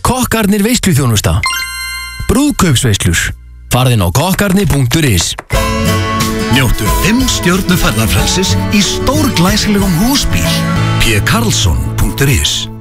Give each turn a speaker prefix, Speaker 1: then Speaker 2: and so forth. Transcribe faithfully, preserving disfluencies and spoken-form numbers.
Speaker 1: Kokkarnir veisluþjónusta. Brúðkaupsveislur. Farðinn á kokkarnir punktur is.
Speaker 2: Njóttu fimm stjörnu ferðarfrelsis í stórglæsilegum húsbíl. p karlsson punktur is